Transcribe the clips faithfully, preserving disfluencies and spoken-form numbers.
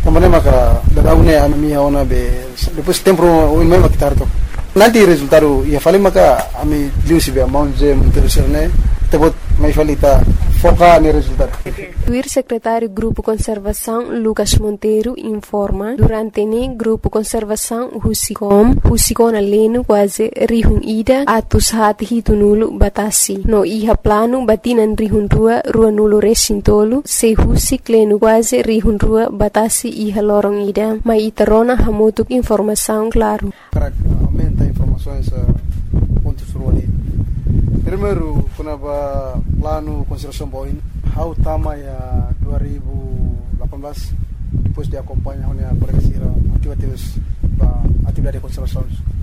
Também maka dadaune ami ona be depois tempo o mesmo que tarto. Nanti resultado ia falei maka ami liu sibe amonje interesserne tebot mai falita focar no resultado. O secretário Grupo Conservação Lucas Monteiro informa durante o Grupo Conservação Husicom Husicom aleno quase rihun ida atus hati hitu nulu batasi no iha plano batinan rihun rua rua nulu resintolu se husik leno quase rihun rua batasi iha lorong ida mai iterona hamutuk informação claro. Aumenta informações pontos ruali. Primeiro, quando a plano conservação boin, how tama ya dua ribu delapan belas, depois de acompanhar a progressira atividades ba atividade de conservação.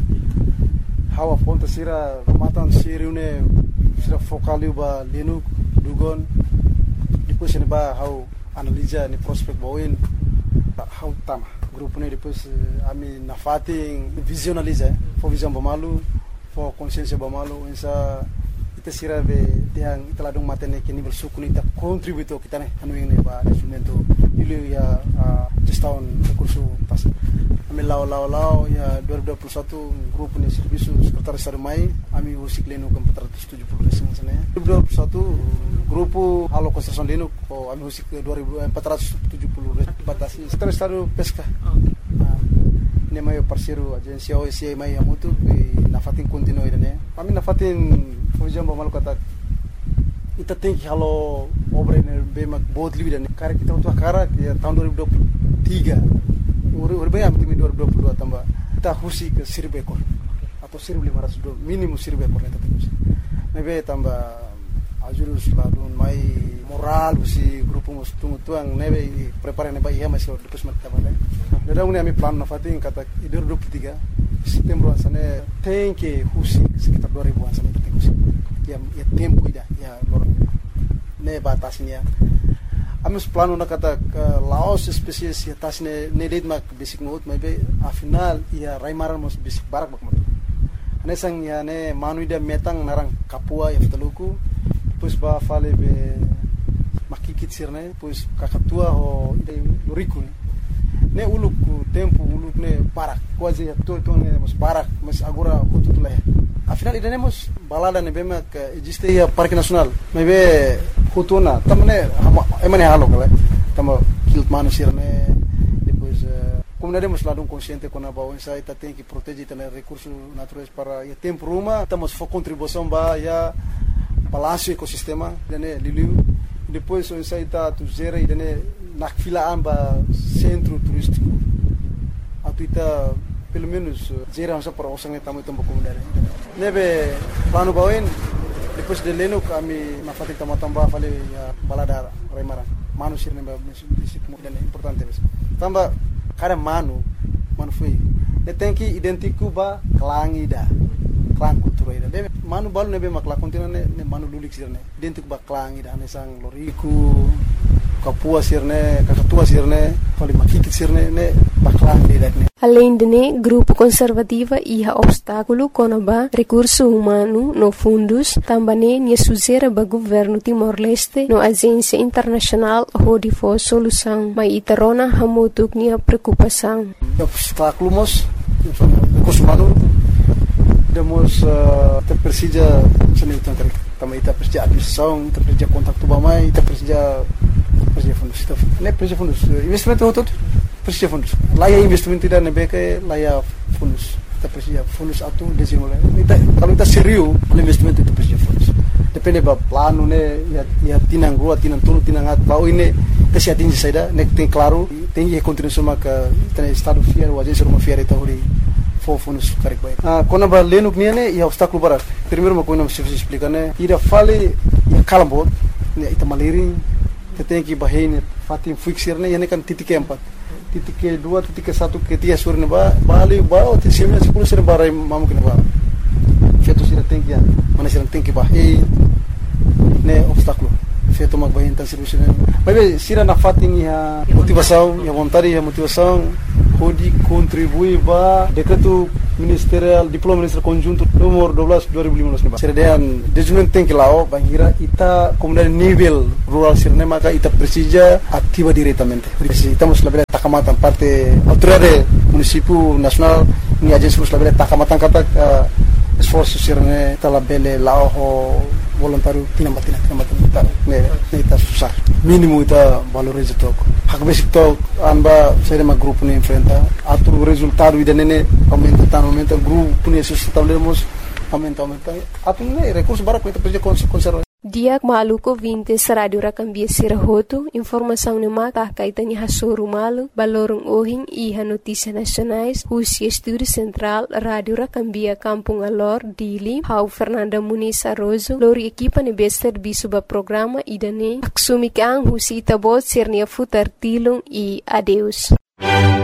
How a ponta sira matan siri une sira focaliu ba lenu dugon, depois ne ba how analisa ni prospect boin, how tama grupo ne depois ami nafating visionaliza, for visão bamalu, for consciência bamalu, essa sira be yang telah dong matene ke nível suku ni ta contributo kita ne anu ini ba instrumento ilu ya gestão recurso pas ami lao lao lao ya dua ribu dua puluh satu grupo ni serviço sekretaris sarmai ami usik leno ke empat ratus tujuh puluh resim sana dua ribu dua puluh satu grupo halo construção leno ko ami usik ke empat ratus tujuh puluh batasi sekretaris saru pesca ne mai parceiro agência O S I mai amutu na fatin continuo ida ne ami na fatin Fujam bamalu kata kita tem que halo obra ne bemak bot livre ne cara kita untuk cara ya tahun dua ribu dua puluh tiga ur bem am timi dua ribu dua puluh dua tambah kita husi ke seribu ekor atau seribu lima ratus minimum seribu ekor kita terus nebe tambah ajurus ladun mai moral si grupo mus tungu tuang nebe prepare neba iya masih depois mat tambah ada uni ami plan na fatin kata dua ribu dua puluh tiga setembro ansane tem que husi sekitar dua ribu ansane ya ya tempo ida ya lorong ne batasnya amus plano na kata laos spesies ya tasne ne date mak basic note maybe afinal ya raimaran mos basic barak bak mat anesang ya ne manu ida metang narang kapua ya teluku depois ba fale be makikit sirne depois kakatua ho ida loriku ne uluk tempo uluk ne barak quase ya to to ne mos barak mas agora kututule afinal idanemos balada ne bema que existe ya parque nacional mebe hutuna tamne emane halo kale tamo kilt manusir ne depois como neremos lá um consciente com a balança ita tem que proteger também recursos naturais para ya tempo ruma estamos for contribuição ba ya balanço ecosistema dene liliu depois o insa ita tu zera idane nakfila amba centro turístico atuita pelo menos zera só para osang tamu tempo comunidade nebe plano bawin depois de leno kami na fatik tamatamba fale ya balada raimara manu sir nebe bisik mudan importante bes tamba kada manu manu foi ne tem que identificar ba klangida klang kultura ida nebe manu balu nebe makla kontina ne manu lulik sir ne identificar ba klangida ne sang loriku kapua sirne kakatua sirne fale makikit sirne ne baklang ida ne. Além de ne, Grupo Conservativa ia obstáculo conaba recurso humano no fundos, também nia suzera ba governo Timor-Leste no agência internacional hodi for solução, mas iterona hamutuk nia preocupação. Obstáculo mos recurso humano demos te precisa seni tentang também te precisa administração, te precisa contato bamai, te precisa precisa fundos, ne precisa fundos, investimento todo precisa fundos. Lá é investimento tidak nebeke, lá é fundos. Kita precisa fundos atu desenvolver. Kita kalau kita serius, investimento itu precisa fundos. Depende ba plano ne, ya ya tinang rua, tinang tulu, tinang at bau ini kasi atingi saida, nek tem claro, tem que continuar maka tem estado fiel, o agência uma fiel itu hori for fundos karik baik. Ah, kona ba lenuk nia ne, ya obstáculo barat. Primeiro ma kona se explicar ne, ida fale ya kalambot, ne ita maliring, tem que bahine fatim fixir ne, ya ne kan titik empat. Titik kedua, titik ke satu, ketiga sur ne ba, bali ba, o tisimnya sepuluh sur barai mamu kena ba. Fetu sira tinggi ya, mana sira tinggi ba, eh, ne obstáculo. Fetu mag bahin tan serviço ne. Mas sira na fating ya motivação, ya vontade, ya motivação, pode contribuir ba decreto ministerial, diploma ministerial conjunto nomor dua belas dua ribu lima belas ne ba. Sira dean desenvolvimento tinggi lao, bangira ita komunidade nível rural sira ne maka ita precisa ativa diretamente. Estamos labela takamatan parte autoridade município nacional ni agência fuslabele takamatan kata esforço sirne talabele lao voluntário tinamatina tinamatina ne ne ita susah mínimo ita valoriza toco hakbesi to anba serema grupo ni enfrenta atu resultado ida nene aumenta tan aumenta grupo ni sustentaremos aumenta aumenta atu ne recurso bara ko ita perja conserva Diak maluko vintes Radio Rakambia Sirahoto, informação ne mata kaitan ni hasuru malu, balorong ohing iha notícia nacionais, Husi Estúdio Central, Radio Rakambia Kampung Alor, Dili, Hau Fernanda Muniz Arrozo, lori equipa ne bester bisuba programa idane, aksumik ang Husi Itabot Sirnia Futar Tilung e adeus.